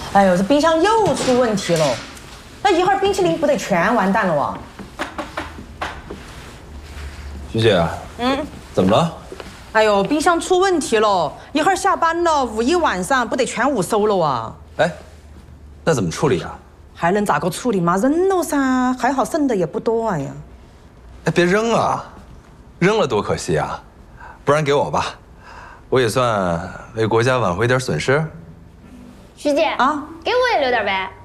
哎呦，这冰箱又出问题了，那一会儿冰淇淋不得全完蛋了哇！ 徐姐，怎么了？ 哎呦，冰箱出问题了，一会儿下班了，5·1晚上不得全屋收了哇！ 哎，那怎么处理啊？ 还能咋个处理嘛？扔了噻，还好剩的也不多，哎呀。 哎，别扔啊，扔了多可惜啊！不然给我吧，我也算为国家挽回点损失。 徐姐啊，给我也留点呗。